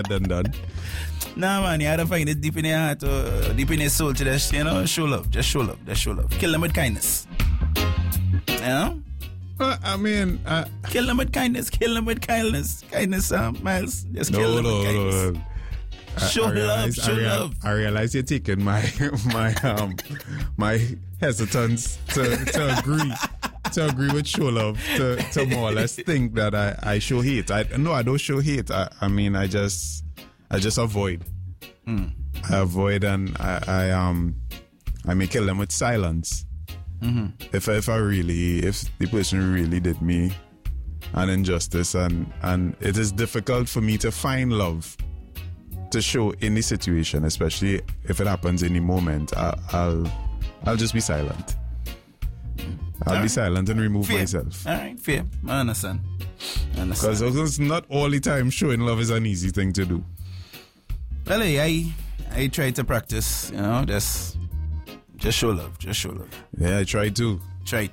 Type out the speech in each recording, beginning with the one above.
done. Nah, man, you gotta find it deep in your heart or deep in your soul to just, show love. Just show love. Just show love. Kill them with kindness. You know? I mean... kill them with kindness. Kill them with kindness. Kindness, Miles. Just kill them with kindness. No. Show love. I realize you're taking my hesitance to agree with show love to more or less think that I show hate. I don't show hate. I mean I just avoid. I avoid and I may kill them with silence. Mm-hmm. If the person really did me an injustice and it is difficult for me to find love to show in the situation, especially if it happens in the moment, I'll just be silent. I'll be silent and remove myself. All right, fair. I understand. Because it's not all the time showing love is an easy thing to do. Well, I try to practice, just show love. Just show love. Yeah, I try to. Try.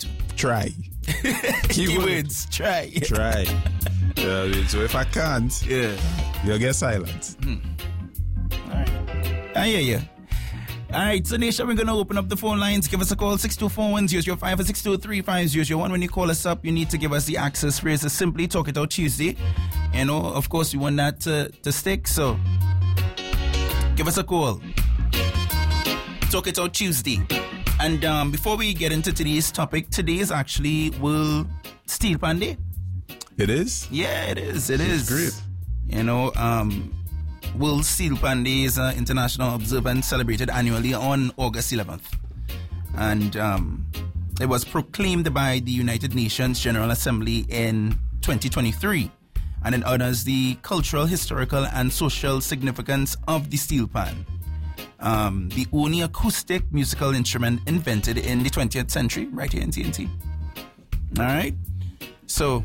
Keywords. Try. Yeah, so if I can't, you'll get silent. All right. Yeah. All right, so Nation, we're going to open up the phone lines. Give us a call, 624-1005 or 623-5001. When you call us up, you need to give us the access phrase. Simply Talk It Out Tuesday. Of course, we want that to stick, so give us a call. Talk It Out Tuesday. And before we get into today's topic, today is actually World Steel Pan Day. It is? Yeah, it is. It is great. World Steel Pan Day is an international observance celebrated annually on August 11th. And it was proclaimed by the United Nations General Assembly in 2023. And it honors the cultural, historical, and social significance of the steel pan. The only acoustic musical instrument invented in the 20th century, right here in TNT. All right. So,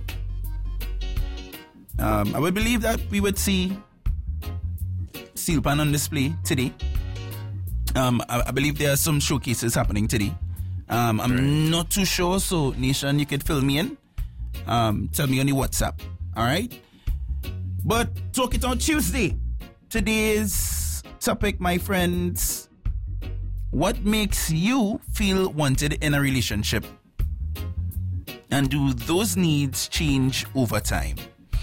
I would believe that we would see steel pan on display today. I believe there are some showcases happening today. I'm not too sure, so Nation, you could fill me in. Tell me on the WhatsApp. All right. But Talk It Out Tuesday. Today's topic, my friends. What makes you feel wanted in a relationship? And do those needs change over time?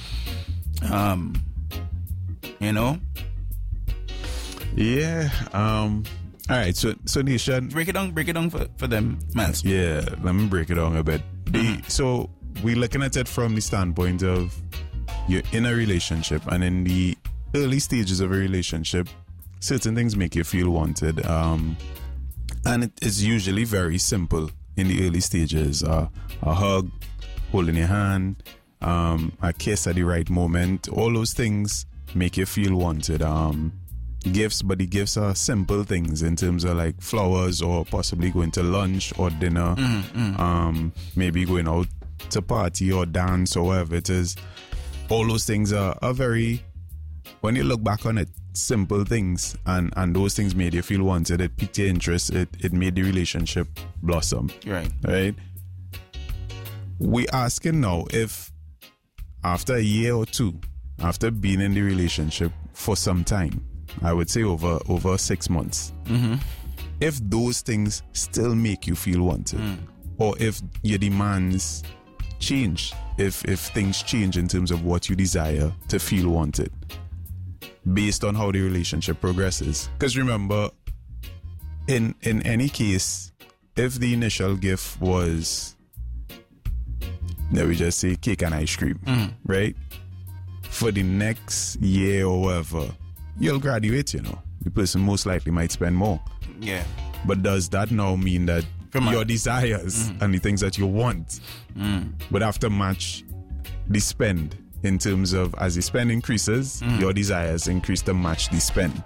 Yeah. All right. So Nation, break it down for them, man. Yeah. Let me break it down a bit. So we're looking at it from the standpoint of you're in a relationship, and in the early stages of a relationship, certain things make you feel wanted. And it is usually very simple in the early stages. A hug, holding your hand, a kiss at the right moment. All those things make you feel wanted. Gifts, but the gifts are simple things in terms of like flowers or possibly going to lunch or dinner. Maybe going out to party or dance or whatever it is. All those things are very, when you look back on it, simple things, and those things made you feel wanted. It piqued your interest. It made the relationship blossom. Right. We asking now if after a year or two, after being in the relationship for some time, I would say over 6 months, if those things still make you feel wanted, or if your demands change, if things change in terms of what you desire to feel wanted based on how the relationship progresses. Because remember, in any case, if the initial gift was, let me just say, cake and ice cream, right? For the next year or whatever, you'll graduate, the person most likely might spend more. Yeah. But does that now mean that your desires and the things that you want would have to match the spend, in terms of as the spend increases, your desires increase to match the spend?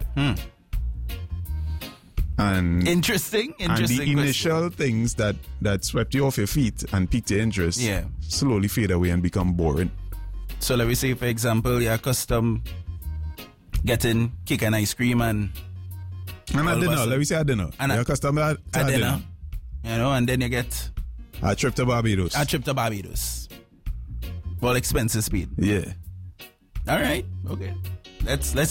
And interesting and the initial things that swept you off your feet and piqued your interest slowly fade away and become boring. So let me say, for example, you're accustomed getting cake and ice cream and at dinner. Let me say at dinner. You're accustomed to dinner. And then you get a trip to Barbados. All expenses paid. Yeah. All right. Okay. Let's